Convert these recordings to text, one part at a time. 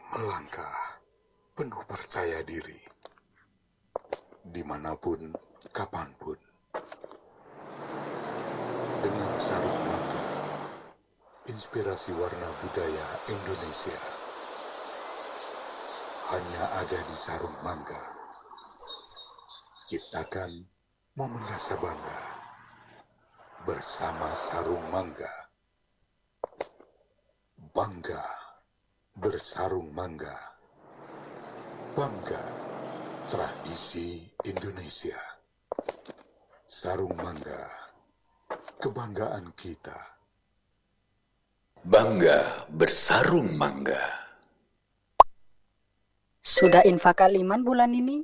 Melangkah penuh percaya diri, dimanapun, kapanpun. Dengan sarung mangga, inspirasi warna budaya Indonesia. Hanya ada di sarung mangga. Ciptakan momen rasa bangga bersama sarung mangga. Bangga bersarung mangga. Bangga tradisi Indonesia. Sarung mangga, kebanggaan kita. Bangga bersarung mangga. Sudah infak kaliman bulan ini?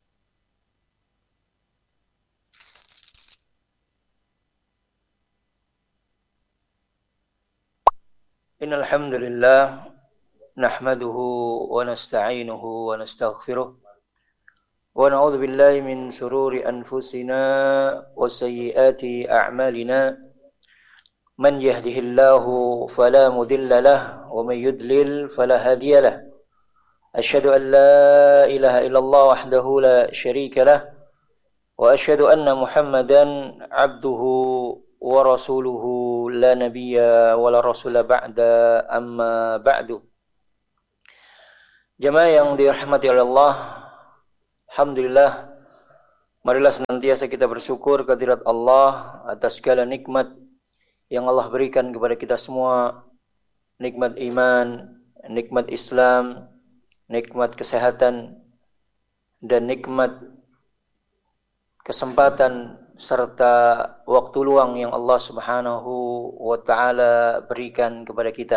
Innal hamdalillah nahmaduhu wa nasta'inuhu wa nastaghfiruh wa na'udzu billahi min shururi anfusina wa sayyiati a'malina man yahdihillahu fala mudilla lahu wa man yudlil fala hadiya lahu asyhadu an la ilaha illallah wahdahu la syarika lahu wa asyhadu anna muhammadan abduhu wa rasuluhu la nabiyya wa la rasula ba'da amma ba'du. Jamaah yang dirahmati oleh Allah, alhamdulillah, marilah senantiasa kita bersyukur kehadirat Allah atas segala nikmat yang Allah berikan kepada kita semua, nikmat iman, nikmat Islam, nikmat kesehatan, dan nikmat kesempatan serta waktu luang yang Allah Subhanahu wa ta'ala berikan kepada kita.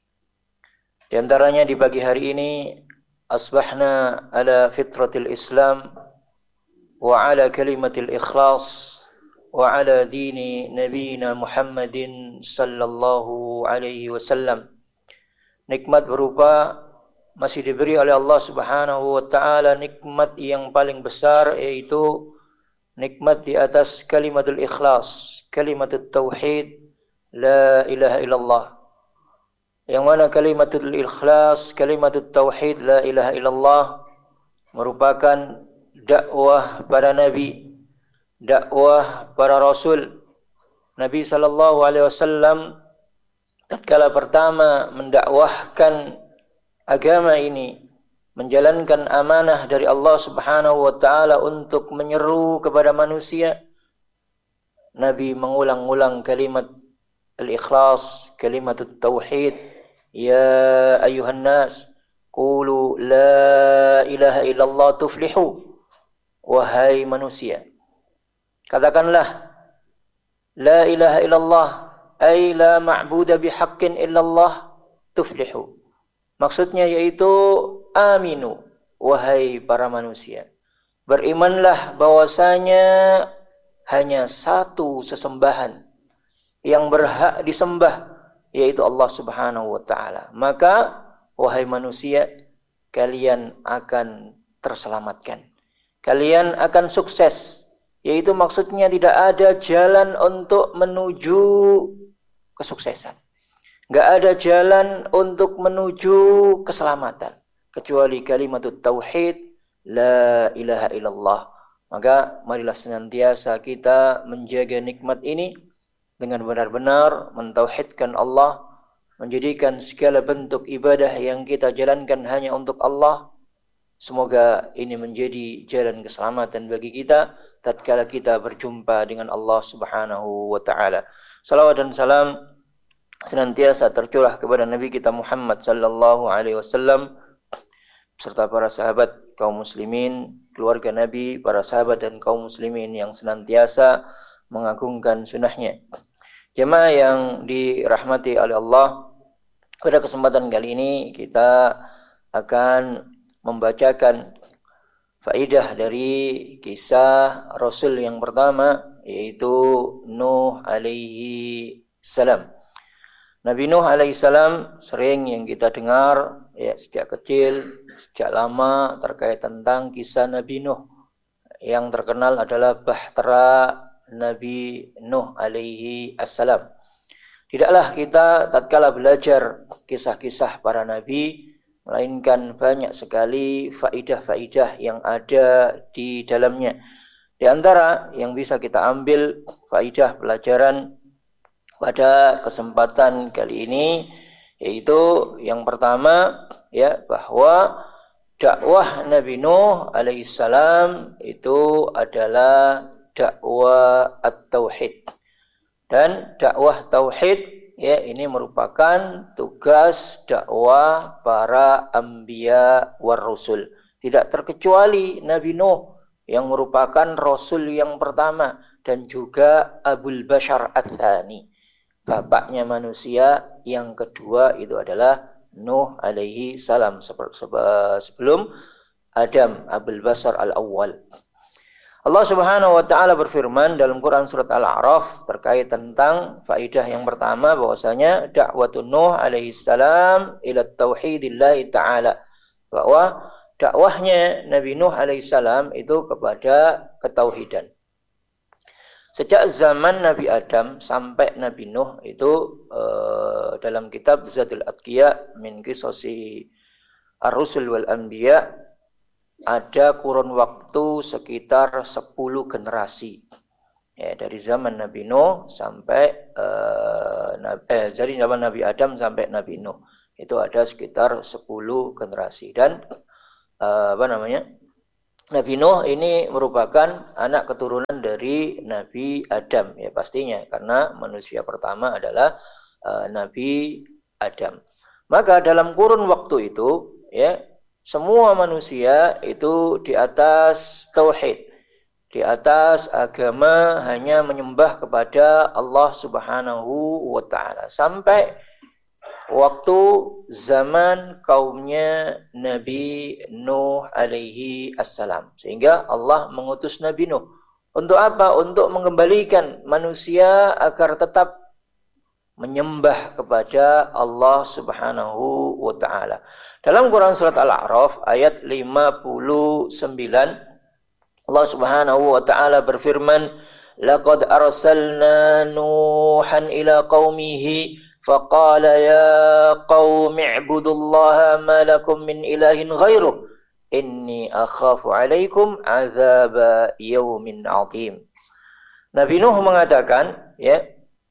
Di antaranya di pagi hari ini asbahna ala fitratil Islam wa ala kalimatil ikhlas wa ala dini nabiyina Muhammadin sallallahu alaihi wasallam. Nikmat berupa masih diberi oleh Allah Subhanahu wa ta'ala nikmat yang paling besar, yaitu nikmat di atas kalimatul ikhlas, kalimatul tauhid, la ilaha illallah. Yang mana kalimatul ikhlas, kalimatul tauhid, la ilaha illallah merupakan dakwah para nabi, dakwah para rasul. Nabi sallallahu alaihi wasallam tatkala pertama mendakwahkan agama ini, menjalankan amanah dari Allah Subhanahu wa ta'ala untuk menyeru kepada manusia, Nabi mengulang-ulang kalimat al-ikhlas, kalimat tauhid. Ya ayuhan nas, qulu la ilaha illallah tuflihu. Wahai manusia, katakanlah la ilaha illallah, ay la ma'buda bihaqqin illallah tuflihu. Maksudnya yaitu aminu, wahai para manusia, berimanlah bahwasanya hanya satu sesembahan yang berhak disembah, yaitu Allah Subhanahu wa ta'ala. Maka wahai manusia, kalian akan terselamatkan, kalian akan sukses. Yaitu maksudnya tidak ada jalan untuk menuju kesuksesan, nggak ada jalan untuk menuju keselamatan kecuali kalimat tauhid, la ilaha illallah. Maka marilah senantiasa kita menjaga nikmat ini dengan benar-benar mentauhidkan Allah, menjadikan segala bentuk ibadah yang kita jalankan hanya untuk Allah. Semoga ini menjadi jalan keselamatan bagi kita tatkala kita berjumpa dengan Allah Subhanahu wa ta'ala. Salawat dan salam senantiasa tercurah kepada Nabi kita Muhammad sallallahu alaihi wasallam serta para sahabat kaum muslimin, keluarga Nabi, para sahabat dan kaum muslimin yang senantiasa mengagungkan sunnahnya. Jemaah yang dirahmati oleh Allah, pada kesempatan kali ini kita akan membacakan faidah dari kisah Rasul yang pertama, yaitu Nuh alaihi salam. Nabi Nuh alaihissalam sering yang kita dengar ya sejak kecil, sejak lama terkait tentang kisah Nabi Nuh. Yang terkenal adalah Bahtera Nabi Nuh alaihi assalam. Tidaklah kita tatkala belajar kisah-kisah para nabi melainkan banyak sekali faidah-faidah yang ada di dalamnya. Di antara yang bisa kita ambil faidah pelajaran pada kesempatan kali ini, yaitu yang pertama ya, bahwa dakwah Nabi Nuh alaihissalam itu adalah dakwah at-tauhid. Dan dakwah tauhid ya, ini merupakan tugas dakwah para anbiya war rusul. Tidak terkecuali Nabi Nuh yang merupakan rasul yang pertama, dan juga Abul Bashar Ats-Tsani, bapaknya manusia yang kedua itu adalah Nuh alaihi salam, sebelum Adam, Abul Bashar al-Awwal. Allah Subhanahu wa taala berfirman dalam Quran surat Al-A'raf terkait tentang faidah yang pertama, bahwasanya dakwatun Nuh alaihi salam ila tauhidillah taala, bahwa dakwahnya Nabi Nuh alaihi salam itu kepada ketauhidan. Sejak zaman Nabi Adam sampai Nabi Nuh itu dalam kitab Zadul Atqiya min Qisasi Ar-Rusul wal Anbiya ada kurun waktu sekitar 10 generasi ya, dari zaman Nabi Nuh sampai dari zaman Nabi Adam sampai Nabi Nuh itu ada sekitar 10 generasi. Dan Nabi Nuh ini merupakan anak keturunan dari Nabi Adam ya, pastinya karena manusia pertama adalah Nabi Adam. Maka dalam kurun waktu itu ya, semua manusia itu di atas tauhid, di atas agama hanya menyembah kepada Allah Subhanahu wa taala, sampai waktu zaman kaumnya Nabi Nuh alaihi assalam, sehingga Allah mengutus Nabi Nuh untuk apa? Untuk mengembalikan manusia agar tetap menyembah kepada Allah Subhanahu wa taala. Dalam Quran surat Al-A'raf ayat 59, Allah Subhanahu wa taala berfirman, "Laqad arsalna Nuhan ila qaumihi faqala ya qaumi ibudullaha ma lakum min ilahin ghairuh inni akhafu 'alaikum 'adzaba yaumin 'adzim." Nabi Nuh mengatakan ya,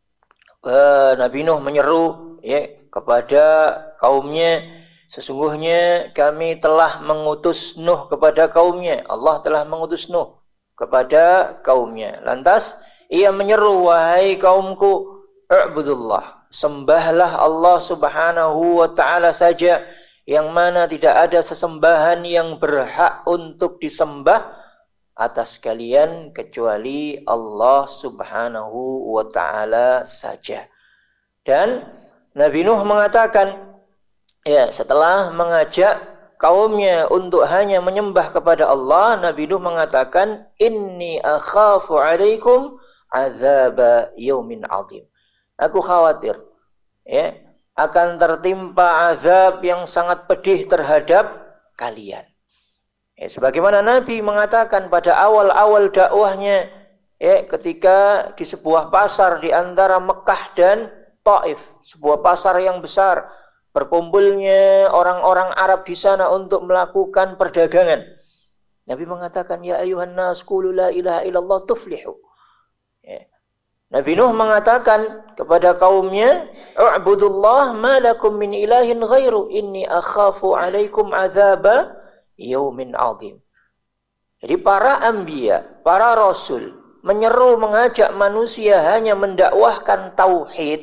Nabi Nuh menyeru ya kepada kaumnya, sesungguhnya kami telah mengutus Nuh kepada kaumnya. Allah telah mengutus Nuh kepada kaumnya. Lantas ia menyeru, wahai kaumku, i'budullah, sembahlah Allah Subhanahu wa taala saja, yang mana tidak ada sesembahan yang berhak untuk disembah atas kalian kecuali Allah Subhanahu wa taala saja. Dan Nabi Nuh mengatakan ya, setelah mengajak kaumnya untuk hanya menyembah kepada Allah, Nabi Nuh mengatakan, inni akhafu 'alaikum 'adzaba yaumin 'adzim. Aku khawatir ya, akan tertimpa azab yang sangat pedih terhadap kalian. Ya, sebagaimana Nabi mengatakan pada awal-awal dakwahnya ya, ketika di sebuah pasar di antara Mekah dan Taif, sebuah pasar yang besar, berkumpulnya orang-orang Arab di sana untuk melakukan perdagangan. Nabi mengatakan, ya ayuhan nas qulu la ilaha illallah tuflihu. Ya. Nabi Nuh mengatakan kepada kaumnya, "U'budullah ma lakum min ilahin ghairu inni akhafu 'alaikum 'adzaba yaumin 'adzim." Jadi para anbiya, para rasul menyeru, mengajak manusia hanya mendakwahkan tauhid.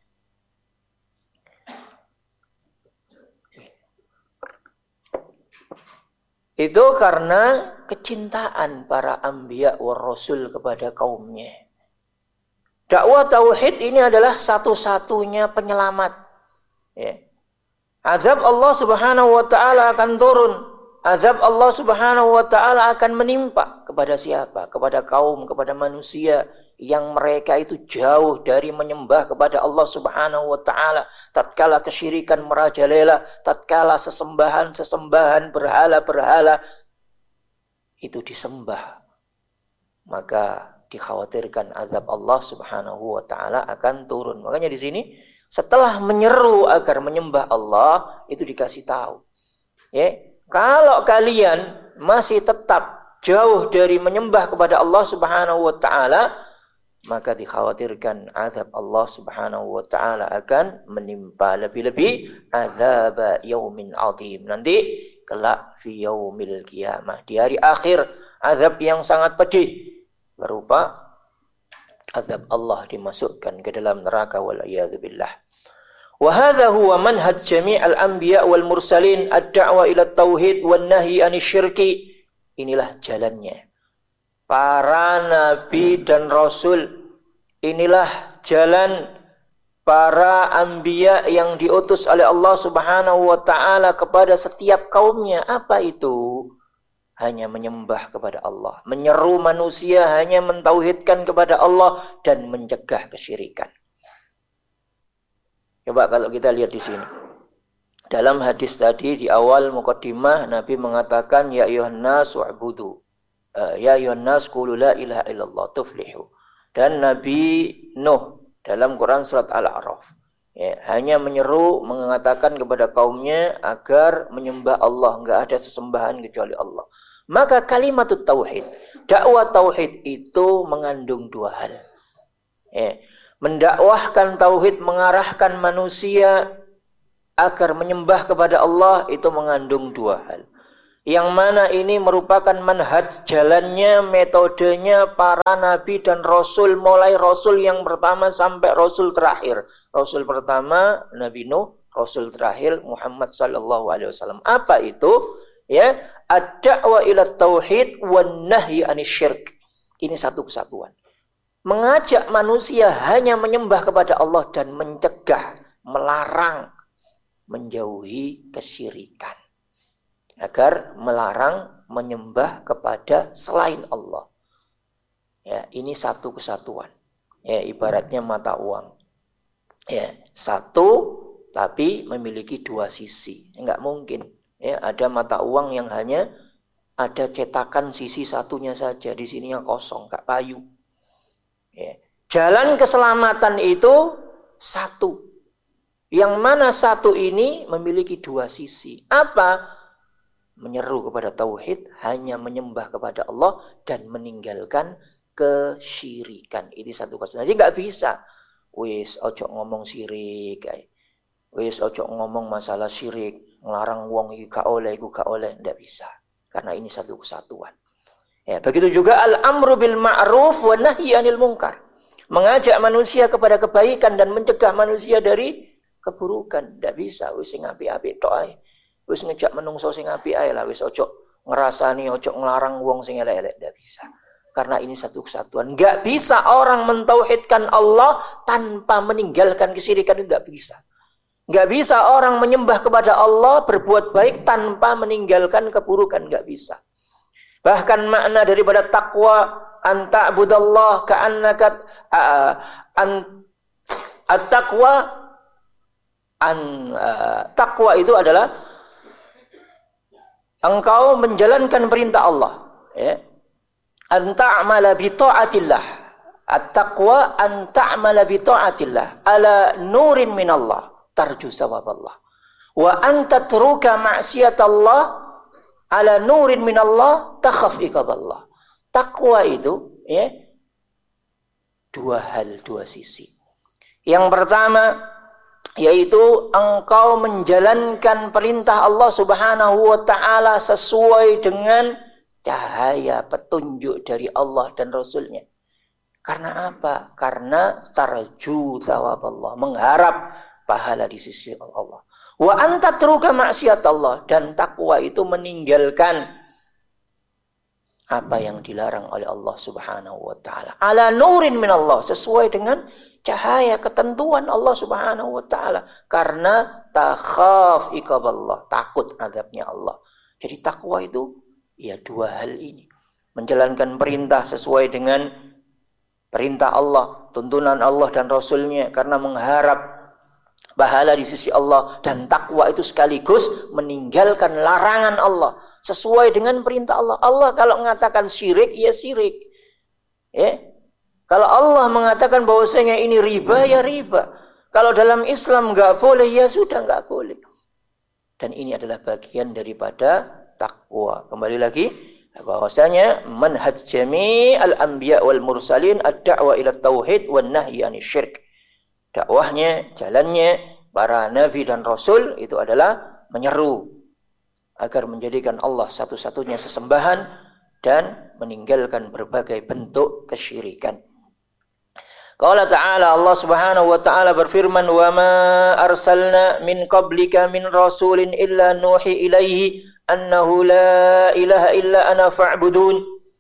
Itu karena kecintaan para anbiya war rasul kepada kaumnya. Dakwah tauhid ini adalah satu-satunya penyelamat. Ya. Azab Allah Subhanahu wa taala akan turun. Azab Allah Subhanahu wa taala akan menimpa kepada siapa? Kepada kaum, kepada manusia yang mereka itu jauh dari menyembah kepada Allah Subhanahu wa taala. Tatkala kesyirikan merajalela, tatkala sesembahan berhala-berhala itu disembah, maka dikhawatirkan azab Allah Subhanahu wa taala akan turun. Makanya di sini setelah menyeru agar menyembah Allah, itu dikasih tahu Ya, kalau kalian masih tetap jauh dari menyembah kepada Allah Subhanahu wa taala, maka dikhawatirkan azab Allah Subhanahu wa taala akan menimpa, lebih-lebih azab yaumin azim. Nanti kelak fi yaumil qiyamah, di hari akhir, azab yang sangat pedih berupa azab Allah dimasukkan ke dalam neraka wal iyad billah. Wa hadha huwa manhaj jami' al-anbiya wal mursalin ad-da'wa ila tauhid wan nahyi anisyirki. Inilah jalannya para nabi dan rasul. Inilah jalan para anbiya yang diutus oleh Allah Subhanahu wa taala kepada setiap kaumnya. Apa itu? Hanya menyembah kepada Allah, menyeru manusia hanya mentauhidkan kepada Allah dan mencegah kesyirikan. Coba kalau kita lihat di sini. Dalam hadis tadi di awal muqaddimah Nabi mengatakan ya ayyuhan nas wa'budu. Ya ayyuhan nas qulu la ilaha illallah tuflihu. Dan Nabi Nuh dalam Quran surat Al-A'raf hanya menyeru mengatakan kepada kaumnya agar menyembah Allah, enggak ada sesembahan kecuali Allah. Maka kalimat tauhid, dakwah tauhid itu mengandung dua hal. Mendakwahkan tauhid, mengarahkan manusia agar menyembah kepada Allah itu mengandung dua hal. Yang mana ini merupakan manhaj jalannya, metodenya para nabi dan rasul, mulai rasul yang pertama sampai rasul terakhir. Rasul pertama Nabi Nuh, rasul terakhir Muhammad sallallahu alaihi wasallam. Apa itu? Ya, ad-da'wa ila tauhid wan nahyi anisyirk. Ini satu kesatuan. Mengajak manusia hanya menyembah kepada Allah dan mencegah, melarang, menjauhi kesyirikan. Agar melarang menyembah kepada selain Allah. Ya, ini satu kesatuan. Ya, ibaratnya mata uang. Ya, satu tapi memiliki dua sisi. Enggak mungkin. Ya, ada mata uang yang hanya ada cetakan sisi satunya saja, di sininya kosong, enggak payu. Ya. Jalan keselamatan itu satu. Yang mana satu ini memiliki dua sisi. Apa? Menyeru kepada tauhid, hanya menyembah kepada Allah dan meninggalkan kesyirikan. Ini satu kasus. Jadi nggak bisa. Wis ojo ngomong syirik. Wis ojo ngomong masalah syirik. Ngelarang wong iki gak oleh, iku gak oleh. Nggak bisa. Karena ini satu kesatuan. Ya, begitu juga al-amru bil ma'ruf wa nahyi 'anil munkar. Mengajak manusia kepada kebaikan dan mencegah manusia dari keburukan. Ndak bisa wis sing apik-apik tok ae. Wis ngejak menungso sing apik ae lah, wis ojo ngrasani, ojo nglarang wong sing elek-elek. Ndak bisa. Karena ini satu kesatuan. Enggak bisa orang mentauhidkan Allah tanpa meninggalkan kesyirikan, itu enggak bisa. Enggak bisa orang menyembah kepada Allah, berbuat baik tanpa meninggalkan keburukan, enggak bisa. Bahkan makna daripada takwa anta'budallah ka'annaka at-taqwa takwa itu adalah engkau menjalankan perintah Allah, ya. Anta'mala bi ta'atillah. At-taqwa anta'mala bi ta'atillah ala nurin minallah tarju sawaballah. Wa antatruka ma'siyatallah ala nurin minallah takhaf iqaballah. Takwa itu ya dua hal, dua sisi. Yang pertama yaitu engkau menjalankan perintah Allah Subhanahu wa taala sesuai dengan cahaya petunjuk dari Allah dan Rasulnya. Karena apa? Karena tarju thawaballah, mengharap pahala di sisi Allah. Wa anta truka maksiat Allah, dan takwa itu meninggalkan apa yang dilarang oleh Allah Subhanahu wa taala. Ala nurin min Allah, sesuai dengan cahaya ketentuan Allah Subhanahu wa taala. Karena takhaf iqaballah, takut azabnya Allah. Jadi takwa itu ya dua hal ini. Menjalankan perintah sesuai dengan perintah Allah, tuntunan Allah dan Rasulnya, karena mengharap pahala di sisi Allah. Dan takwa itu sekaligus meninggalkan larangan Allah sesuai dengan perintah Allah. Allah kalau mengatakan syirik, ya syirik. Ya. Kalau Allah mengatakan bahwasanya ini riba, ya riba. Kalau dalam Islam enggak boleh, ya sudah enggak boleh. Dan ini adalah bagian daripada takwa. Kembali lagi, bahwasanya manhaj jami'al anbiya wal mursalin ad-da'wa ila tauhid wan nahyi anasy-syirk. Dakwahnya, jalannya para nabi dan rasul itu adalah menyeru agar menjadikan Allah satu-satunya sesembahan dan meninggalkan berbagai bentuk kesyirikan. Qala ta'ala, Allah Subhanahu wa ta'ala berfirman, "Wa ma arsalna min qablika min rasulin illa nuhi ilaihi annahu la ilaha illa ana fa'budun."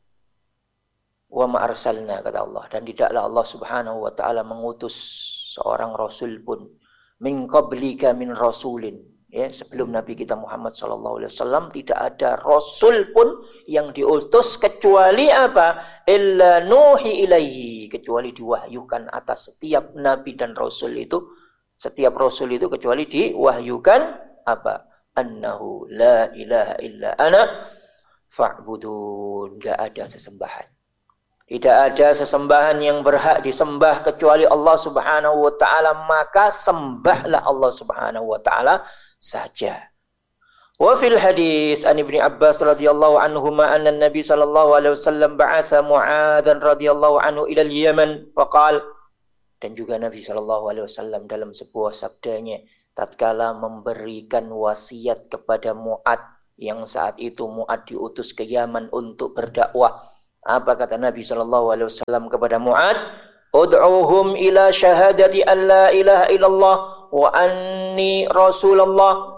Wa ma arsalna, kata Allah, dan tidaklah Allah Subhanahu wa ta'ala mengutus seorang rasul pun min qablika min rasulin, ya, sebelum Nabi kita Muhammad sallallahu alaihi wasallam tidak ada rasul pun yang diutus kecuali apa? Illa nuhi ilaihi, kecuali diwahyukan atas setiap nabi dan rasul itu, setiap rasul itu kecuali diwahyukan apa? Annahu la ilaha illa ana fa'budun, enggak ada sesembahan. Tidak ada sesembahan yang berhak disembah kecuali Allah Subhanahu wa ta'ala, maka sembahlah Allah Subhanahu wa ta'ala saja. Wa fil hadis an Ibnu Abbas radhiyallahu anhuma anna Nabi sallallahu alaihi wasallam ba'atha Mu'adzan radhiyallahu anhu ila al-Yaman faqal, dan juga Nabi sallallahu alaihi wasallam dalam sebuah sabdanya tatkala memberikan wasiat kepada Mu'adz, yang saat itu Mu'adz diutus ke Yaman untuk berdakwah. Apa kata Nabi sallallahu alaihi wasallam kepada Mu'adz? Ud'uhum ila syahadati an la ilaha illallah wa anni rasulullah.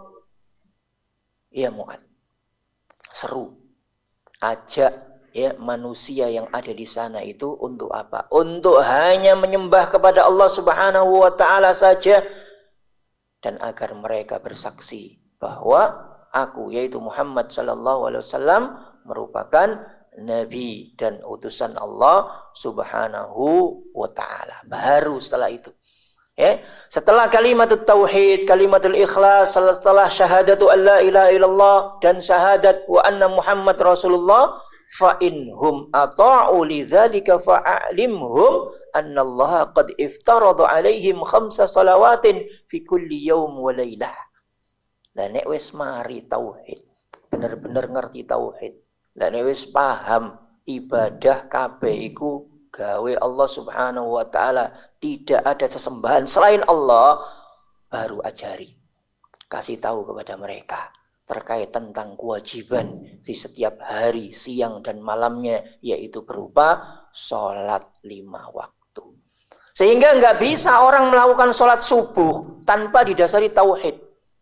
Ya Mu'adz, seru, ajak ya manusia yang ada di sana itu untuk apa? Untuk hanya menyembah kepada Allah Subhanahu wa ta'ala saja, dan agar mereka bersaksi bahwa aku, yaitu Muhammad sallallahu alaihi wasallam, merupakan nabi dan utusan Allah Subhanahu wa ta'ala. Baru setelah itu, ya, setelah kalimatut tauhid, kalimatul ikhlas, setelah syahadatu an la ilaha illallah dan syahadat wa anna Muhammad Rasulullah, fa inhum ata'u lidzalika fa'alimhum annallaha qad iftarada alaihim 5 salawatin fi kulli yaum wa lailah. Lah nek wis mari tauhid, bener-bener ngerti tauhid, lah nek wis paham ibadah kabeh iku gawe Allah Subhanahu wa ta'ala, tidak ada sesembahan selain Allah, baru ajari, kasih tahu kepada mereka terkait tentang kewajiban di setiap hari, siang dan malamnya, yaitu berupa sholat 5 waktu. Sehingga nggak bisa orang melakukan sholat subuh tanpa didasari tauhid,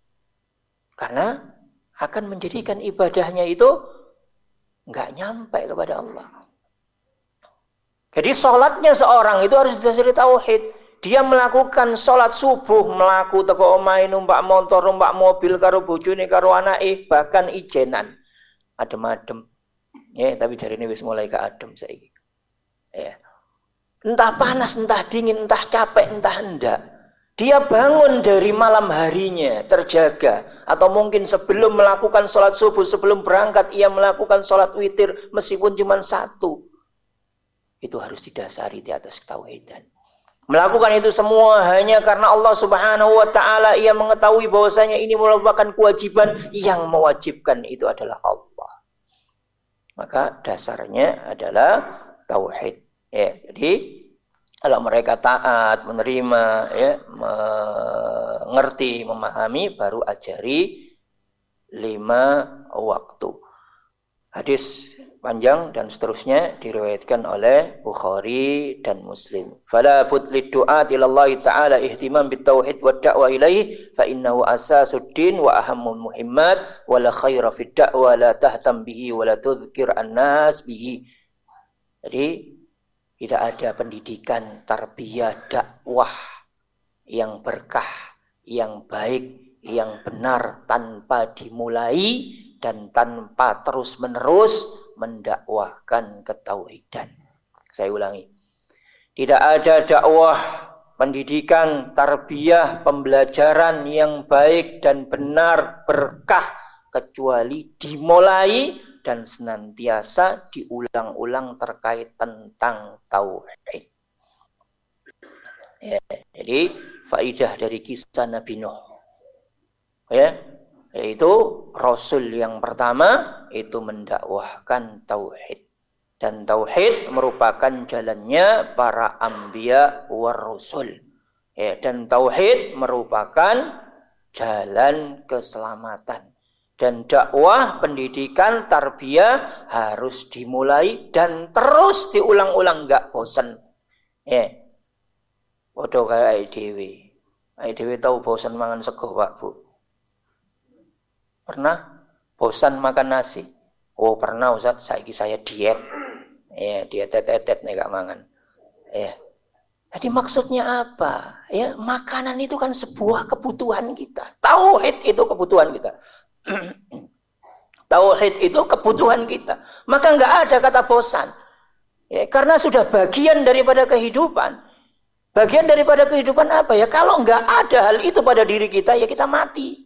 karena akan menjadikan ibadahnya itu nggak nyampe kepada Allah. Jadi sholatnya seorang itu harus didasari tauhid. Dia melakukan sholat subuh, melaku teko omahe numpak motor, numpak mobil karo bojone karo anake, bahkan ijenan adem-adem. Ya, tapi dari ini wis mulai ke adem saiki. Ya. Entah panas, entah dingin, entah capek, entah enggak. Dia bangun dari malam harinya terjaga, atau mungkin sebelum melakukan sholat subuh, sebelum berangkat ia melakukan sholat witir meskipun cuma 1. Itu harus didasari di atas ketauhidan. Melakukan itu semua hanya karena Allah Subhanahu wa ta'ala, ia mengetahui bahwasanya ini merupakan kewajiban, yang mewajibkan itu adalah Allah. Maka dasarnya adalah tauhid. Ya, jadi kalau mereka taat, menerima, ya, mengerti, memahami, baru ajari 5 waktu. Hadis panjang dan seterusnya diriwayatkan oleh Bukhari dan Muslim. Fala bud liddu'at ila Allah ta'ala ihtimam bitauhid wa da'wa ilaihi fa innahu asasuddin wa ahammul muhimmat wa la khaira fid da'wa la tahtam bihi wa la tudhkir an-nas bihi. Jadi tidak ada pendidikan tarbiyah dakwah yang berkah, yang baik, yang benar tanpa dimulai dan tanpa terus-menerus mendakwahkan ketauhidan. Saya ulangi. Tidak ada dakwah, pendidikan, tarbiyah, pembelajaran yang baik dan benar, berkah, kecuali dimulai dan senantiasa diulang-ulang terkait tentang tauhid. Ya, jadi faidah dari kisah Nabi Nuh. Ya, yaitu Rasul yang pertama itu mendakwahkan tauhid. Dan tauhid merupakan jalannya para anbiya war rusul. Ya, dan tauhid merupakan jalan keselamatan. Dan dakwah, pendidikan, tarbiyah harus dimulai dan terus diulang-ulang, enggak bosan. Ya. Padha kaya dhewe tahu bosan mangan sego, Pak, Bu. Pernah bosan makan nasi? Oh, pernah, Ustaz. Saiki saya diet. Ya, diet nih gak mangan. Ya. Jadi maksudnya apa? Ya, makanan itu kan sebuah kebutuhan kita. Tauhid itu kebutuhan kita. Tauhid itu kebutuhan kita. Maka nggak ada kata bosan. Ya, karena sudah bagian daripada kehidupan. Bagian daripada kehidupan apa ya? Kalau nggak ada hal itu pada diri kita, ya kita mati.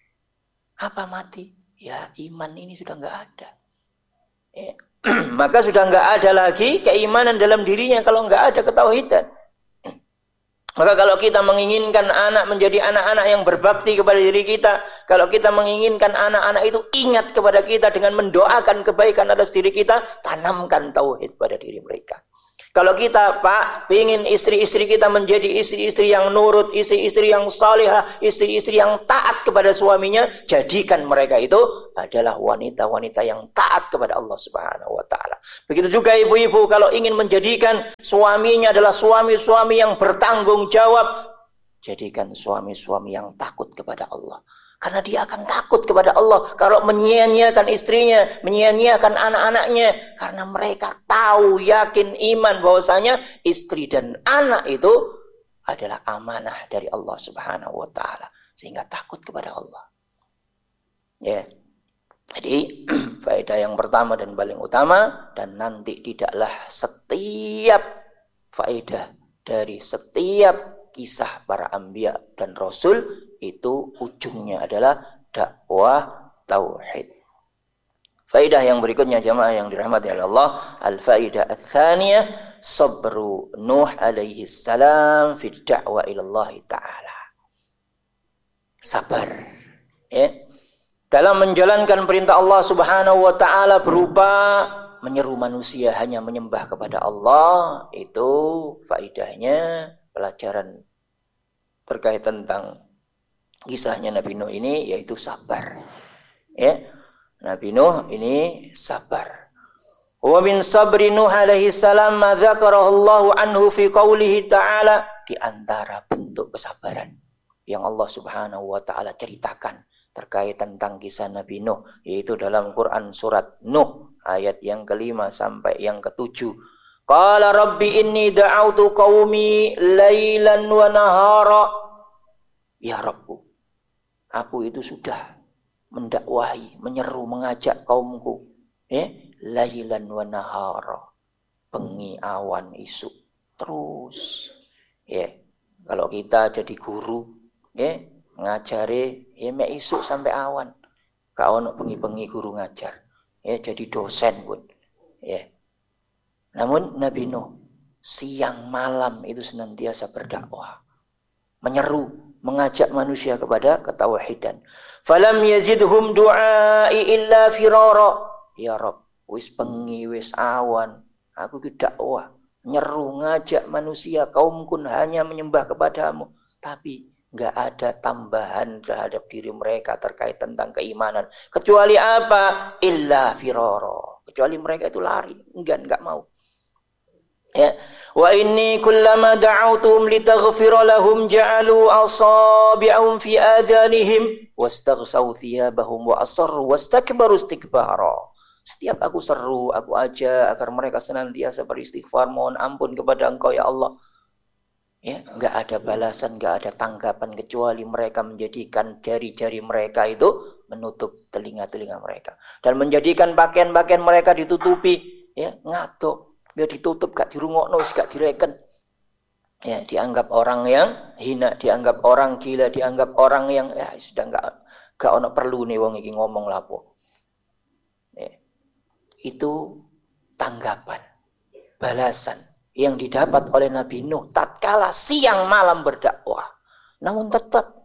Apa mati? Ya, iman ini sudah nggak ada. Ya. Maka sudah nggak ada lagi keimanan dalam dirinya kalau nggak ada ketauhidan. Maka kalau kita menginginkan anak menjadi anak-anak yang berbakti kepada diri kita, kalau kita menginginkan anak-anak itu ingat kepada kita dengan mendoakan kebaikan atas diri kita, tanamkan tauhid pada diri mereka. Kalau kita, Pak, ingin istri-istri kita menjadi istri-istri yang nurut, istri-istri yang salihah, istri-istri yang taat kepada suaminya, jadikan mereka itu adalah wanita-wanita yang taat kepada Allah Subhanahu wa taala. Begitu juga ibu-ibu kalau ingin menjadikan suaminya adalah suami-suami yang bertanggung jawab, jadikan suami-suami yang takut kepada Allah. Karena dia akan takut kepada Allah kalau menyia-nyiakan istrinya, menyia-nyiakan anak-anaknya. Karena mereka tahu, yakin, iman bahwasanya istri dan anak itu adalah amanah dari Allah Subhanahu wa taala. Sehingga takut kepada Allah. Ya. Jadi faedah yang pertama dan paling utama, dan nanti tidaklah setiap faedah dari setiap kisah para anbiya dan rasul itu ujungnya adalah dakwah tauhid. Faedah yang berikutnya jamaah yang dirahmati oleh Allah, al-faedah ats-tsaniyah sabru Nuh alaihi salam fi da'wa ila Allah taala. Sabar, ya. Dalam menjalankan perintah Allah Subhanahu wa taala berupa menyeru manusia hanya menyembah kepada Allah, itu faedahnya pelajaran terkait tentang kisahnya Nabi Nuh ini yaitu sabar. Ya. Nabi Nuh ini sabar. Wa min sabri Nuh alaihi salam ma dzakarahu Allah anhu fi qoulihi ta'ala, di antara bentuk kesabaran yang Allah Subhanahu wa taala ceritakan terkait tentang kisah Nabi Nuh yaitu dalam Quran surat Nuh ayat yang ke-5 sampai yang ke-7. Qala rabbi inni da'autu qaumi lailan wa nahara. Ya Rabbu, aku itu sudah mendakwahi, menyeru, mengajak kaumku, lailan wa nahara, bengi awan isuk terus. Kalau kita jadi guru, ngajari, mek isuk sampai awan. Gak ono bengi-bengi guru ngajar. Jadi dosen pun. Namun Nabi Nuh siang malam itu senantiasa berdakwah, menyeru, mengajak manusia kepada ketauhidan. Falam yazidhum du'ai illa firara. Ya Rabb, wis bengi wis awan, aku ki dakwah, nyeru, ngajak manusia kaumku hanya menyembah kepadamu, tapi enggak ada tambahan terhadap diri mereka terkait tentang keimanan, kecuali apa? Illa firara. Kecuali mereka itu lari, enggak mau. Ya, wa inni kullama da'awtuhum litaghfira lahum ja'alu asabi'ahum fi adhanihim wastaghsaw thiyabahum wa asarru wastakbaru istikbara. Setiap aku seru, aku ajak agar mereka senantiasa beristighfar, mohon ampun kepada Engkau ya Allah. Ya, enggak ada balasan, enggak ada tanggapan kecuali mereka menjadikan jari-jari mereka itu menutup telinga-telinga mereka dan menjadikan pakaian-pakaian mereka ditutupi, ya, ngatuk. Biar ditutup, gak dirungokno, gak direken. Ya, dianggap orang yang hina, dianggap orang gila, dianggap orang yang sudah gak ono perlu nih wong iki ngomong lapo. Ya. Itu tanggapan, balasan yang didapat oleh Nabi Nuh tatkala siang malam berdakwah. Namun tetap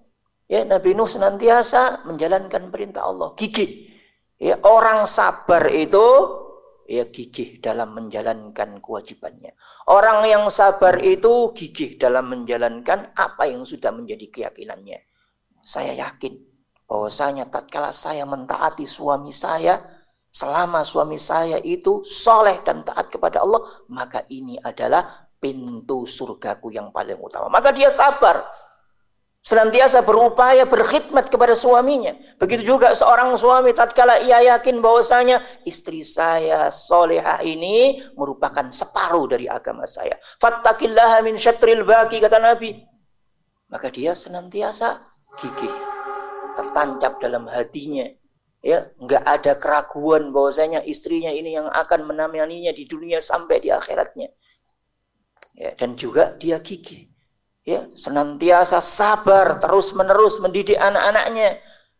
Ya, Nabi Nuh senantiasa menjalankan perintah Allah, gigih. Ya, orang sabar itu ya gigih dalam menjalankan kewajibannya. Orang yang sabar itu gigih dalam menjalankan apa yang sudah menjadi keyakinannya. Saya yakin bahwasanya tatkala saya mentaati suami saya, selama suami saya itu soleh dan taat kepada Allah, maka ini adalah pintu surgaku yang paling utama. Maka dia sabar, senantiasa berupaya berkhidmat kepada suaminya. Begitu juga seorang suami tatkala ia yakin bahwasanya istri saya solehah ini merupakan separuh dari agama saya. Fattaqillaha min syatril baqi, kata Nabi. Maka dia senantiasa gigih, tertancap dalam hatinya. Ya, enggak ada keraguan bahwasanya istrinya ini yang akan menemaninya di dunia sampai di akhiratnya. Ya, dan juga dia gigih. Ya, senantiasa sabar terus-menerus mendidik anak-anaknya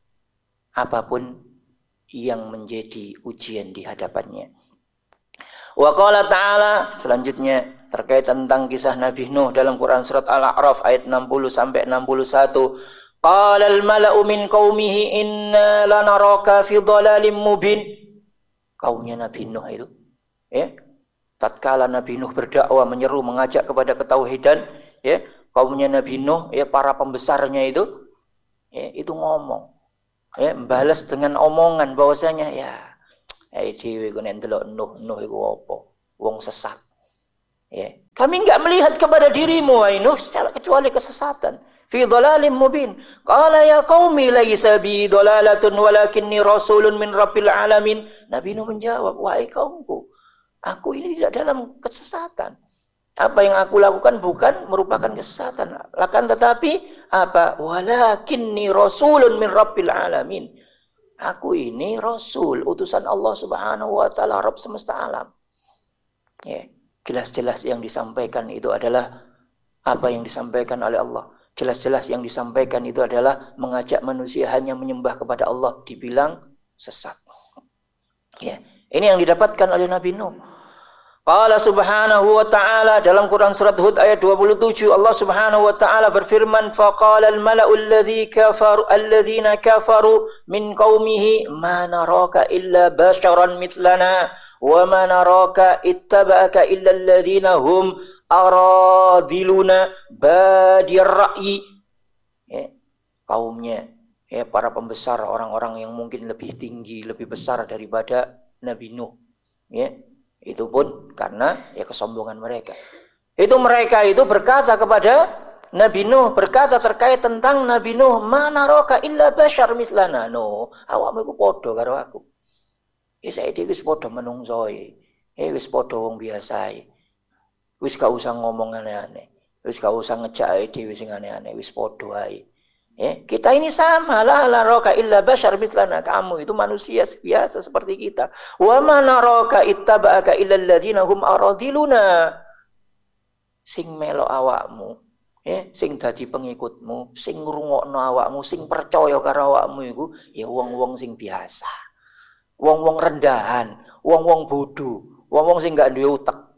apapun yang menjadi ujian di hadapannya. Wa qala ta'ala, selanjutnya terkait tentang kisah Nabi Nuh dalam Quran surat Al-A'raf ayat 60 sampai 61. Qala al-mala'u min qaumihi inna lanaraka fi dhalalim mubin. Kaumnya Nabi Nuh itu, ya, tatkala Nabi Nuh berdakwah, menyeru, mengajak kepada ketauhidan, ya, kaumnya Nabi Nuh, ya, para pembesarnya itu, ya, itu ngomong, ya, balas dengan omongan bahwasanya ya dhewe ku nek ndelok Nuh iku apa? Wong sesat. Ya, kami enggak melihat kepada dirimu wahai Nuh secara kecuali kesesatan. Fi dhalalim mubin. Qala ya qaumi laisa bi dhalalatun walakinni rasulun min rabbil alamin. Nabi Nuh menjawab, wahai kaumku, aku ini tidak dalam kesesatan. Apa yang aku lakukan bukan merupakan kesesatan, akan tetapi apa? Walakinni rasulun min rabbil alamin. Aku ini rasul, utusan Allah Subhanahu wa taala, Rabb semesta alam. Ya, jelas-jelas yang disampaikan itu adalah apa yang disampaikan oleh Allah. Jelas-jelas yang disampaikan itu adalah mengajak manusia hanya menyembah kepada Allah, dibilang sesat. Ya, ini yang didapatkan oleh Nabi Nuh. Qala subhanahu wa ta'ala dalam Quran surat Hud ayat 27, Allah subhanahu wa ta'ala berfirman, faqala al-mala'u alladhina kafaru min qaumihi ma naraka illa basharan mithlana wa ma naraka ittaba'aka illa alladhina hum aradiluna badiyar ra'yi. Ya, kaumnya, ya, para pembesar, orang-orang yang mungkin lebih tinggi, lebih besar daripada Nabi Nuh, ya, itu pun karena ya kesombongan mereka. Itu mereka itu berkata kepada Nabi Nuh, berkata terkait tentang Nabi Nuh, mana roka illa bashar mitlana. No, awakmu iku padha karo aku. Ya saiki wis padha menungsoe. Wis padha wong biasa. Wis gak usah ngomong aneh-aneh. Wis gak usah ngejak dhewe sing aneh-aneh, wis padha ae. Kita ini sama lah, la roka illa bashar mitlana, kamu itu manusia biasa seperti kita. Wa ma naraka ittaba'aka illa alladziina hum aradiluna. Sing melo awakmu, sing dadi pengikutmu, sing ngrungokno awakmu, sing percaya karo awakmu iku ya wong-wong sing biasa. Wong-wong rendahan, wong-wong bodoh, wong-wong sing gak duwe utek.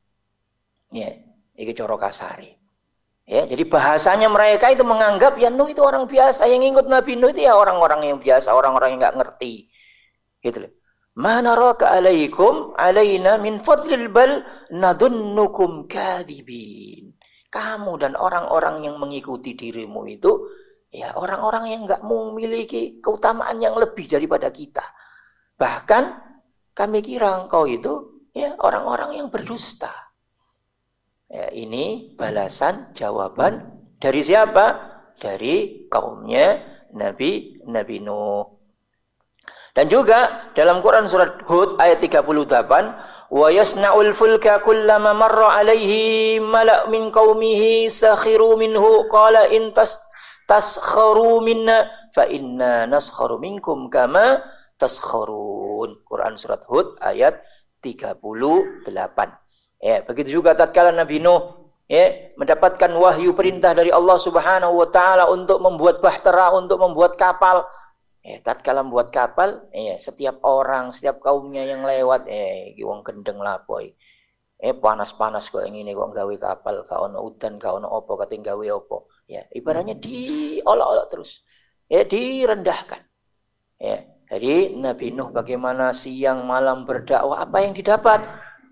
Ya, iki cara kasare. Ya, jadi bahasanya mereka itu menganggap ya Nuh itu orang biasa, yang ngikut Nabi Nuh itu ya orang-orang yang biasa, orang-orang yang nggak ngerti, gitu loh. Mana raka alaikum alaina min fadlil bal nadunnukum kadibin. Kamu dan orang-orang yang mengikuti dirimu itu ya orang-orang yang nggak memiliki keutamaan yang lebih daripada kita. Bahkan kami kira engkau itu ya orang-orang yang berdusta. Ya, ini balasan jawaban dari siapa? Dari kaumnya Nabi Nuh. Dan juga dalam Quran surat Hud ayat 38, wa yasna'ul fulka kullama marra alaihi mala' min qaumihi sakhiru minhu qala in taskharu minna fa inna naskharu minkum kama taskharun. Quran surat Hud ayat 38. Ya, begitu juga tatkala Nabi Nuh mendapatkan wahyu perintah dari Allah Subhanahu wa taala untuk membuat bahtera, untuk membuat kapal. Tatkala membuat kapal, setiap orang, setiap kaumnya yang lewat, iki wong gendeng lapo panas-panas kok ngene kok gawe kapal, gak ono udan, gak ono apa, kate gawe apa. Ya, ibaratnya diolok-olok terus. Ya, direndahkan. Ya, jadi Nabi Nuh bagaimana siang malam berdakwah, apa yang didapat?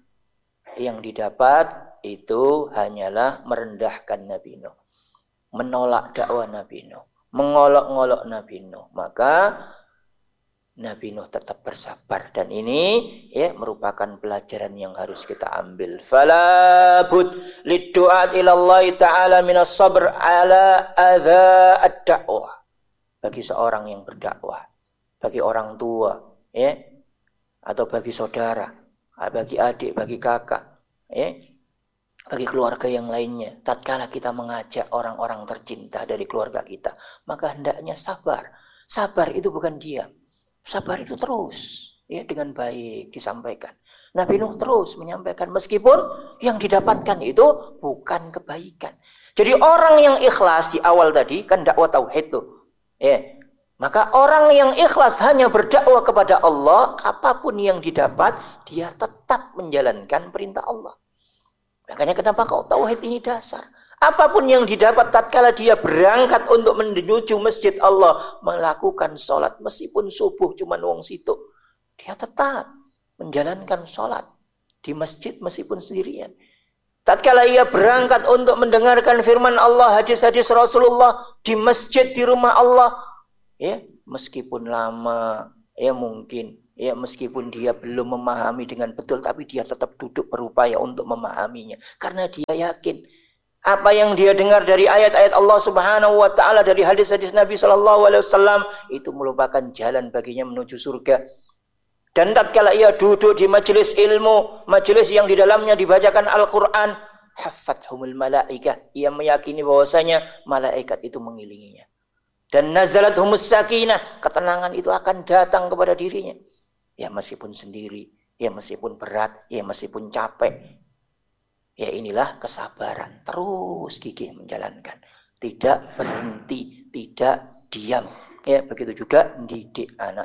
Yang didapat itu hanyalah merendahkan Nabi Nuh, menolak dakwah Nabi Nuh, mengolok-ngolok Nabi Nuh. Maka Nabi Nuh tetap bersabar, dan ini ya merupakan pelajaran yang harus kita ambil. Fala bud liddu'at ila Allah taala minas sabr ala adza ad-da'wah. Bagi seorang yang berdakwah, bagi orang tua ya, atau bagi saudara, bagi adik, bagi kakak ya, bagi keluarga yang lainnya, tatkala kita mengajak orang-orang tercinta dari keluarga kita, maka hendaknya sabar. Sabar itu bukan diam. Sabar itu terus ya dengan baik disampaikan. Nabi Nuh terus menyampaikan meskipun yang didapatkan itu bukan kebaikan. Jadi orang yang ikhlas di awal tadi kan dakwah tauhid tuh. Ya. Maka orang yang ikhlas hanya berdakwah kepada Allah, apapun yang didapat dia tetap menjalankan perintah Allah. Makanya kenapa kau tauhid ini dasar? Apapun yang didapat tatkala dia berangkat untuk menuju masjid Allah, melakukan sholat meskipun subuh cuma wong situ, dia tetap menjalankan sholat di masjid meskipun sendirian. Tatkala ia berangkat untuk mendengarkan firman Allah, hadis-hadis Rasulullah di masjid di rumah Allah, ya meskipun lama, ya mungkin, ya meskipun dia belum memahami dengan betul, tapi dia tetap duduk berupaya untuk memahaminya karena dia yakin apa yang dia dengar dari ayat-ayat Allah Subhanahu wa taala, dari hadis-hadis Nabi sallallahu alaihi wasallam itu merupakan jalan baginya menuju surga. Dan tatkala ia duduk di majelis ilmu, majelis yang di dalamnya dibacakan Al-Qur'an, hafathumul malaikah, ia meyakini bahwasanya malaikat itu mengiringinya. Dan nazalathumus sakinah, ketenangan itu akan datang kepada dirinya. Ya meskipun sendiri, ya meskipun berat, ya meskipun capek. Ya inilah kesabaran, terus gigih menjalankan, tidak berhenti, tidak diam. Ya begitu juga didik anak.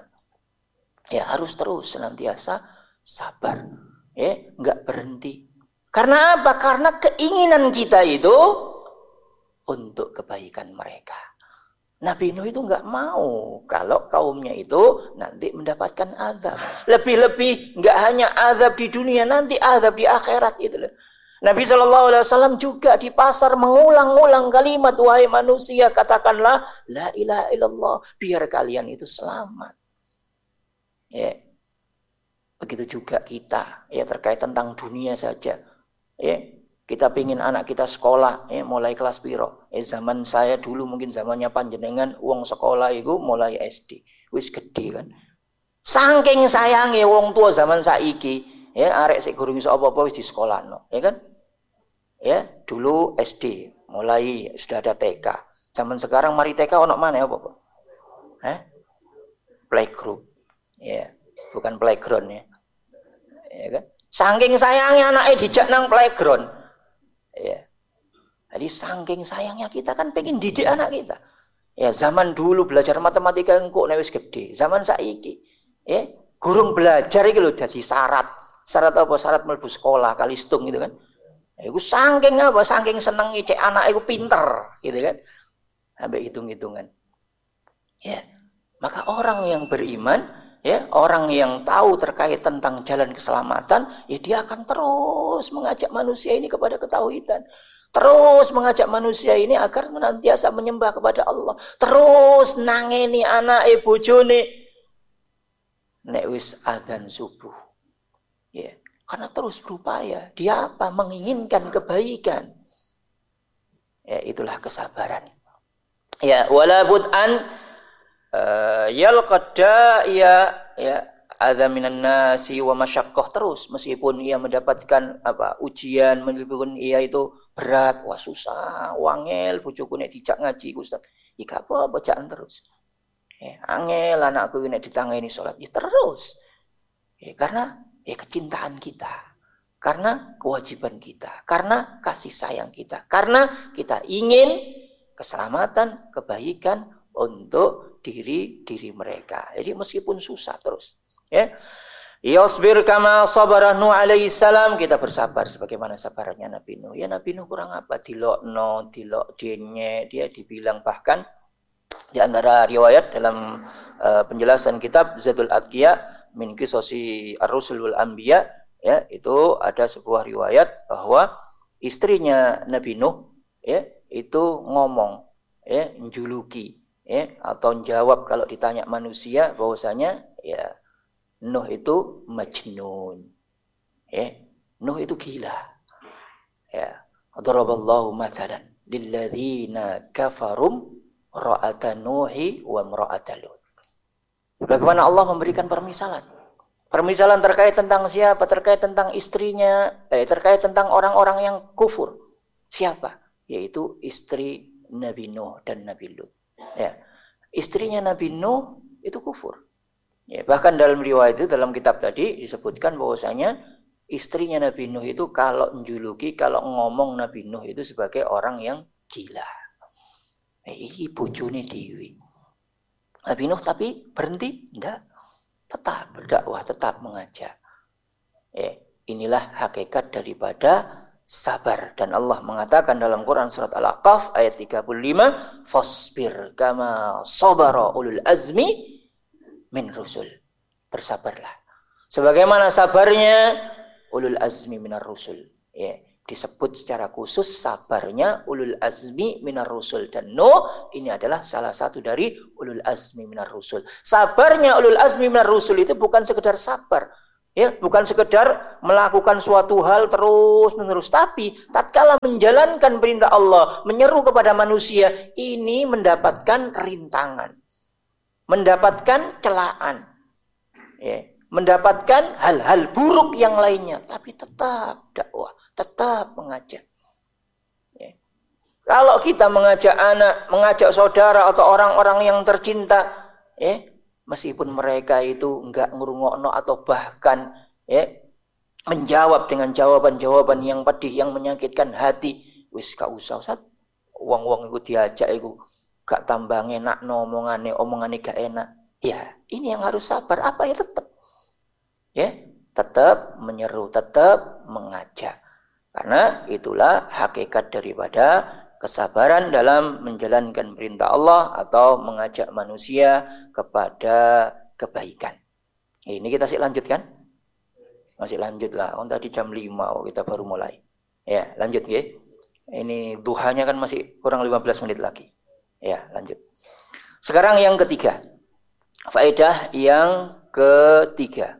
Ya harus terus senantiasa sabar, ya nggak berhenti. Karena apa? Karena keinginan kita itu untuk kebaikan mereka. Nabi Nuh itu nggak mau kalau kaumnya itu nanti mendapatkan azab. Lebih-lebih nggak hanya azab di dunia, nanti azab di akhirat itu loh. Nabi SAW juga di pasar mengulang-ulang kalimat, wahai manusia katakanlah la ilaha illallah biar kalian itu selamat. Ya, begitu juga kita ya terkait tentang dunia saja. Ya, kita pingin anak kita sekolah, ya mulai kelas piro. Zaman saya dulu mungkin zamannya panjenengan, uang sekolah itu mulai SD, wis gede kan. Saking sayangnya wong tua zaman saiki, ya arek sik gurung iso apa-apa wis di sekolahno, ya kan? Ya, dulu SD, mulai sudah ada TK. Zaman sekarang mari TK ono mana ya, Bapak? Playgroup. Ya, bukan playground ya. Ya kan? Saking sayangnya anaknya dijak nang playground. Ya. Jadi saking sayangnya kita kan pengen didik anak kita. Ya, zaman dulu belajar matematika engko nek wis gede. Zaman saiki, ya, gurung belajar iki lho dadi syarat. Syarat apa? Syarat mlebu sekolah kalistung gitu kan. Iku saking apa? Saking senengi cek anak iku pinter, gitu kan? Sampai hitung-hitungan. Ya, maka orang yang beriman, ya, orang yang tahu terkait tentang jalan keselamatan, ya dia akan terus mengajak manusia ini kepada ketauhidan. Terus mengajak manusia ini agar senantiasa menyembah kepada Allah. Terus nangeni anake bojone nek wis adzan subuh. Ya. Karena terus berupaya. Dia apa? Menginginkan kebaikan. Ya, itulah kesabaran. Ya, wala bud'an yalqadda ya ada minan nasi wa masyaqqah, terus meskipun ia mendapatkan apa? Ujian, meskipun ia itu berat, wah susah, wangel bojoku nek dijak ngaji Ustaz. Ya apa bacaan terus. Ya, angel anakku nek ditangani salat, ya terus. Ya, karena ya kecintaan kita, karena kewajiban kita, karena kasih sayang kita, karena kita ingin keselamatan, kebaikan untuk diri mereka. Jadi meskipun susah terus, ya. Yasbir kama sabara Nuh alaihi salam, kita bersabar sebagaimana sabarnya Nabi Nuh. Ya Nabi Nuh kurang apa? Dilokno, dilok denye, dia dibilang bahkan di antara riwayat dalam penjelasan kitab Zadul Atqiya min Qisosi Ar-Rusul wal Anbiya, ya, itu ada sebuah riwayat bahwa istrinya Nabi Nuh, ya, itu ngomong, ya, njuluki, ya, atau jawab kalau ditanya manusia bahwasanya ya Nuh itu majnun, ya, Nuh itu gila, ya. Daraballahu mathalan lilladzina kafarum ra'ata Nuhi wa imra'ata Lut. Bagaimana Allah memberikan permisalan terkait tentang siapa? Terkait tentang istrinya, terkait tentang orang-orang yang kufur. Siapa? Yaitu istri Nabi Nuh dan Nabi Lut. Ya. Istrinya Nabi Nuh itu kufur. Ya, bahkan dalam riwayat itu, dalam kitab tadi disebutkan bahwasanya istrinya Nabi Nuh itu kalau menjuluki, kalau ngomong Nabi Nuh itu sebagai orang yang gila. Ini bojone dewi. Nabi Nuh tapi berhenti? Enggak. Tetap berdakwah, tetap mengajak. Inilah hakikat daripada sabar. Dan Allah mengatakan dalam Quran surat Al-Aqaf ayat 35, fasbir kama sabara ulul azmi min rusul. Bersabarlah sebagaimana sabarnya ulul azmi minar rusul. Ya, disebut secara khusus sabarnya ulul azmi minar rusul, dan Nuh ini adalah salah satu dari ulul azmi minar rusul. Sabarnya ulul azmi minar rusul itu bukan sekedar sabar, ya, bukan sekedar melakukan suatu hal terus menerus, tapi tatkala menjalankan perintah Allah, menyeru kepada manusia, ini mendapatkan rintangan, mendapatkan celaan, ya, mendapatkan hal-hal buruk yang lainnya, tapi tetap dakwah, tetap mengajak. Ya. Kalau kita mengajak anak, mengajak saudara atau orang-orang yang tercinta, ya, meskipun mereka itu enggak ngrungokno atau bahkan, ya, menjawab dengan jawaban-jawaban yang pedih, yang menyakitkan hati, wis gak usah Ustaz, wong-wong iku diajak iku gak tambah enak, omongane gak enak. Ya, ini yang harus sabar. Apa ya, tetap menyeru, tetap mengajak. Karena itulah hakikat daripada kesabaran dalam menjalankan perintah Allah atau mengajak manusia kepada kebaikan. Ini kita lanjutkan? Masih lanjut lah. Tadi jam 5 kita baru mulai. Ya, lanjut ya. Ini duhanya kan masih kurang 15 menit lagi. Ya, lanjut. Sekarang yang ketiga. Faedah yang ketiga.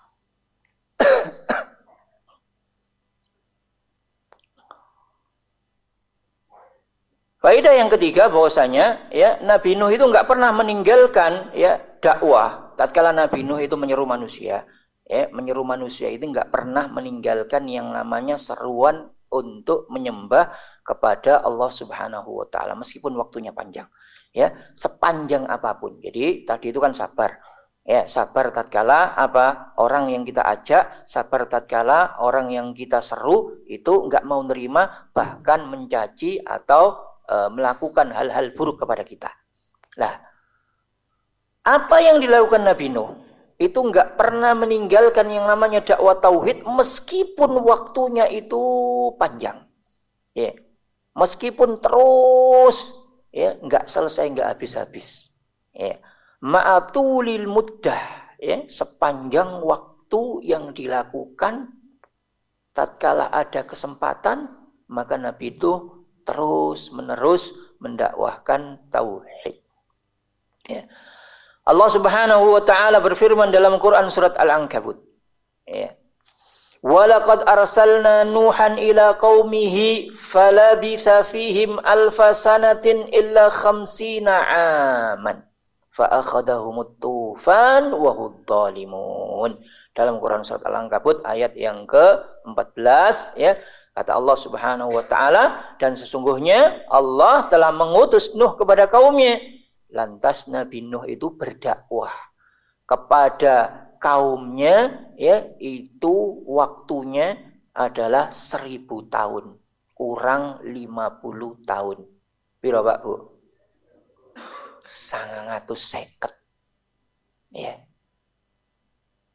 Faedah yang ketiga bahwasanya, ya, Nabi Nuh itu enggak pernah meninggalkan, ya, dakwah. Tatkala Nabi Nuh itu menyeru manusia, ya, menyeru manusia itu enggak pernah meninggalkan yang namanya seruan untuk menyembah kepada Allah Subhanahu wa taala meskipun waktunya panjang, ya, sepanjang apapun. Jadi tadi itu kan sabar, ya, sabar tatkala apa orang yang kita ajak, sabar tatkala orang yang kita seru itu enggak mau nerima, bahkan mencaci atau melakukan hal-hal buruk kepada kita. Lah, apa yang dilakukan Nabi Nuh itu enggak pernah meninggalkan yang namanya dakwah tauhid meskipun waktunya itu panjang. Ya. Meskipun terus, ya, enggak selesai, enggak habis-habis. Ya. Ma'atulil muddah, ya, sepanjang waktu yang dilakukan tatkala ada kesempatan, maka Nabi itu terus menerus mendakwahkan tauhid. Ya. Allah Subhanahu wa taala berfirman dalam Quran surat Al-Ankabut. Ya. Walaqad arsalna Nuhan ila qaumihi falabitha fihim alfa sanatin illa khamsina aman fa akhadahumut tufan wa hum dhalimun. Dalam Quran surat Al-Ankabut ayat yang ke-14, ya. Kata Allah Subhanahu wa taala, dan sesungguhnya Allah telah mengutus Nuh kepada kaumnya. Lantas Nabi Nuh itu berdakwah kepada kaumnya, ya, itu waktunya adalah 1000 tahun kurang 50 tahun. Piro Pak Bu? 950. Ya.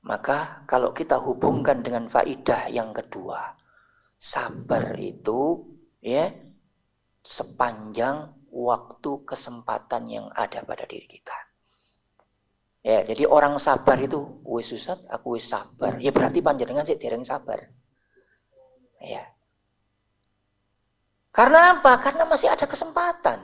Maka kalau kita hubungkan dengan faidah yang kedua, sabar itu ya sepanjang waktu kesempatan yang ada pada diri kita. Ya, jadi orang sabar itu, wis Ustaz, aku wis sabar. Ya berarti panjenengan sik dereng sabar. Ya. Karena apa? Karena masih ada kesempatan.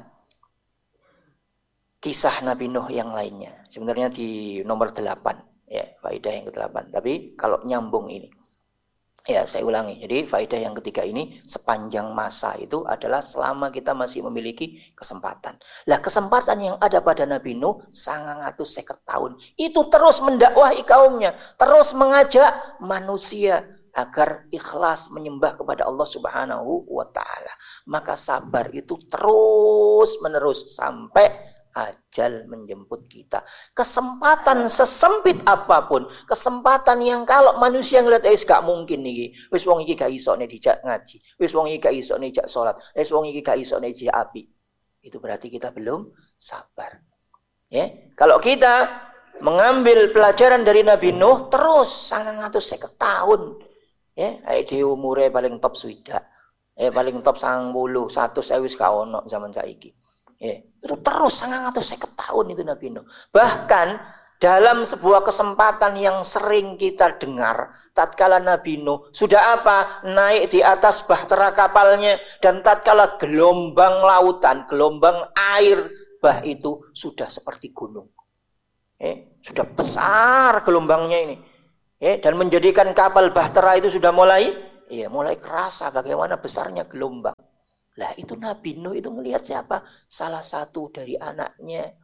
Kisah Nabi Nuh yang lainnya. Sebenarnya di nomor 8. Ya, faedah yang ke-8. Tapi kalau nyambung ini. Ya, saya ulangi. Jadi faedah yang ketiga ini, sepanjang masa itu adalah selama kita masih memiliki kesempatan. Lah kesempatan yang ada pada Nabi Nuh 950 tahun. Itu terus mendakwahi kaumnya. Terus mengajak manusia agar ikhlas menyembah kepada Allah Subhanahu wa ta'ala. Maka sabar itu terus menerus sampai ajal menjemput kita. Kesempatan sesempit apapun, kesempatan yang kalau manusia ngeliat gak mungkin nih, wis wong iki gak iso nek dijak ngaji, wis wong iki gak iso nek dijak salat, wis wong iki gak iso nek dijak api. Itu berarti kita belum sabar. Ya, kalau kita mengambil pelajaran dari Nabi Nuh terus 950 tahun. Ya, dhewe umure paling top swidak. Paling top 90, 100 wis gak ono zaman saiki. Ya, itu terus 950 tahun itu Nabi Nuh. Bahkan dalam sebuah kesempatan yang sering kita dengar, tatkala Nabi Nuh sudah apa? Naik di atas bahtera kapalnya, dan tatkala gelombang lautan, gelombang air bah itu sudah seperti gunung. Sudah besar gelombangnya ini. Dan menjadikan kapal bahtera itu sudah mulai kerasa bagaimana besarnya gelombang. Lah itu Nabi Nuh itu ngelihat siapa? Salah satu dari anaknya.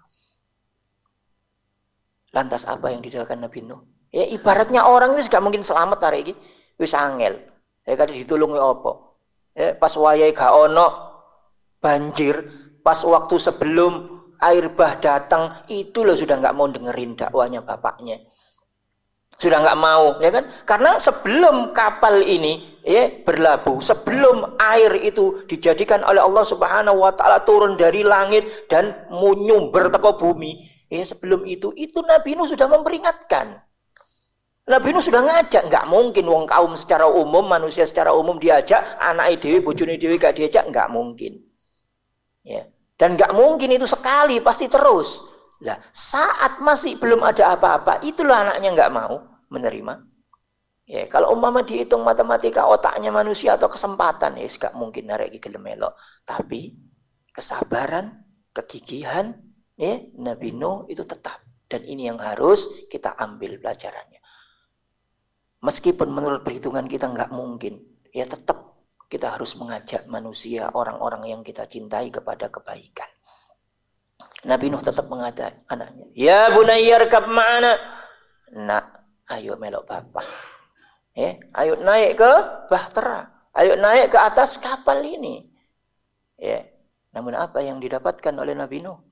Lantas apa yang dilakukan Nabi Nuh? Ya ibaratnya orang itu gak mungkin selamat hari ini. Wis angel. Ya kadang ditulungi apa? Ya pas wayahe gak ono banjir, pas waktu sebelum air bah datang, itu loh sudah gak mau dengerin dakwahnya bapaknya. Sudah nggak mau, ya kan? Karena sebelum kapal ini berlabuh, sebelum air itu dijadikan oleh Allah Subhanahu wa taala turun dari langit dan menyumber teko bumi, sebelum itu Nabi Nuh sudah memperingatkan. Nabi Nuh sudah ngajak, nggak mungkin wong kaum secara umum, manusia secara umum diajak, anak dewi, bojone dewi gak diajak, nggak mungkin. Ya. Dan nggak mungkin itu sekali, pasti terus. Lah, saat masih belum ada apa-apa, itulah anaknya nggak mau menerima. Ya, kalau umpama dihitung matematika otaknya manusia atau kesempatan, ya nggak mungkin nareki gelem melok. Tapi kesabaran, kegigihan, ya Nabi Nuh itu tetap. Dan ini yang harus kita ambil pelajarannya. Meskipun menurut perhitungan kita nggak mungkin, ya tetap kita harus mengajak manusia, orang-orang yang kita cintai kepada kebaikan. Nabi Nuh tetap mengajak anaknya. Ya bunayya rkab ma'ana. Nak, ayo melok bapak. Ayo naik ke bahtera. Ayo naik ke atas kapal ini. Namun apa yang didapatkan oleh Nabi Nuh?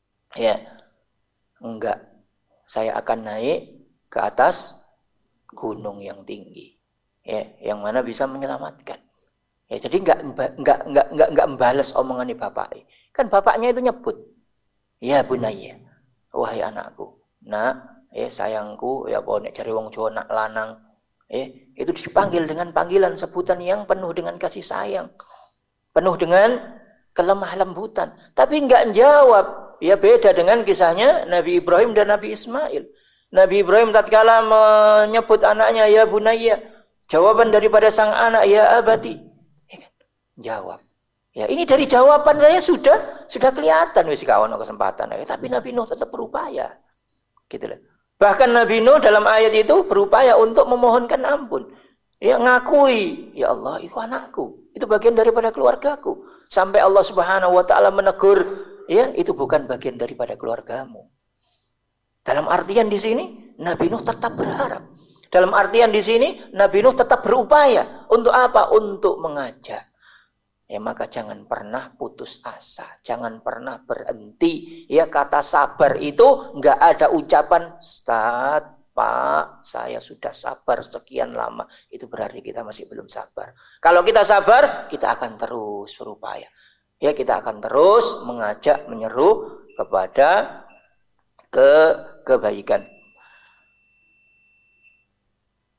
Enggak. Saya akan naik ke atas gunung yang tinggi. Yang mana bisa menyelamatkan. Jadi enggak membalas omongan bapak. Kan bapaknya itu nyebut. Ya bunayya, wahai anakku, nak, sayangku, ya nek cari wong Jawa nak lanang, itu dipanggil dengan panggilan sebutan yang penuh dengan kasih sayang, penuh dengan kelemah lembutan. Tapi enggak jawab. Ya beda dengan kisahnya Nabi Ibrahim dan Nabi Ismail. Nabi Ibrahim tatkala menyebut anaknya ya bunayya, jawaban daripada sang anak ya abati, jawab. Ya ini dari jawaban saya sudah kelihatan wis gak ono kesempatan. Tapi Nabi Nuh tetap berupaya. Gitu loh. Bahkan Nabi Nuh dalam ayat itu berupaya untuk memohonkan ampun. Ya ngakui, ya Allah itu anakku, itu bagian daripada keluargaku. Sampai Allah Subhanahu wa taala menegur, ya itu bukan bagian daripada keluargamu. Dalam artian di sini Nabi Nuh tetap berharap. Dalam artian di sini Nabi Nuh tetap berupaya untuk apa? Untuk mengajak. Ya maka jangan pernah putus asa, jangan pernah berhenti. Ya kata sabar itu nggak ada ucapan Ustaz, Pak, saya sudah sabar sekian lama. Itu berarti kita masih belum sabar. Kalau kita sabar, kita akan terus berupaya. Ya kita akan terus mengajak, menyeru kepada kebaikan.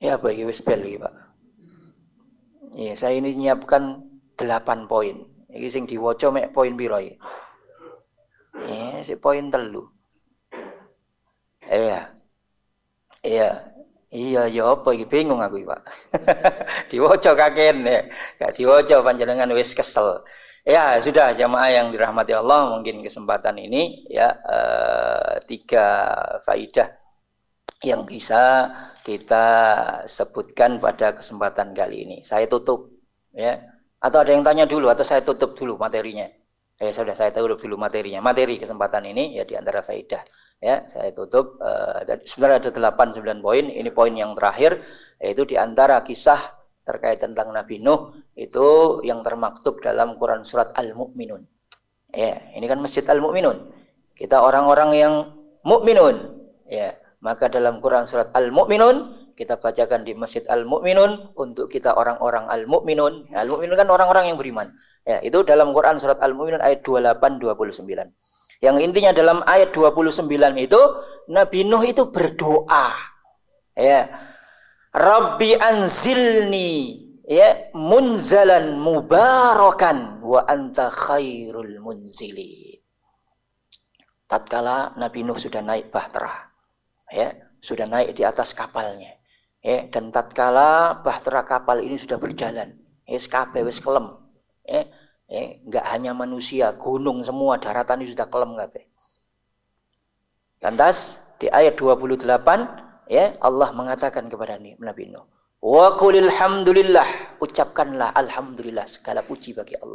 Ya Pak, iki wis bel iki Pak. Ya, saya ini nyiapkan 8 poin. Iki sing diwaca mek poin piro iki? Si poin 3. Iya ya apa iki bingung aku iki Pak. Diwaca kaken ya. Gak diwaca panjenengan wis kesel. Ya sudah jamaah yang dirahmati Allah, mungkin kesempatan ini ya 3 faidah yang bisa kita sebutkan pada kesempatan kali ini. Saya tutup ya. Atau ada yang tanya dulu atau saya tutup dulu materinya. Sudah saya tutup dulu materinya. Materi kesempatan ini ya di antara faidah. Ya, saya tutup sebenarnya ada 8-9 poin. Ini poin yang terakhir, yaitu di antara kisah terkait tentang Nabi Nuh itu yang termaktub dalam Quran surat Al-Mu'minun. Ya, ini kan Masjid Al-Mu'minun. Kita orang-orang yang mukminun. Ya, maka dalam Quran surat Al-Mu'minun kita bacakan di Masjid Al-Mu'minun untuk kita orang-orang Al-Mu'minun. Al-Mu'minun kan orang-orang yang beriman. Ya, itu dalam Quran surat Al-Mu'minun ayat 28 29. Yang intinya dalam ayat 29 itu Nabi Nuh itu berdoa. Ya. Rabbi anzilni ya munzalan mubarakan wa anta khairul munzili. Tatkala Nabi Nuh sudah naik bahtera. Ya, sudah naik di atas kapalnya. Ya, dan tatkala bahtera kapal ini sudah berjalan, wis kabeh wis kelem. Enggak hanya manusia, gunung semua, daratan ini sudah kelem kabeh. Lantas di ayat 28 ya Allah mengatakan kepada Nabi Nuh, wa qulil hamdulillah, ucapkanlah alhamdulillah, segala puji bagi Allah.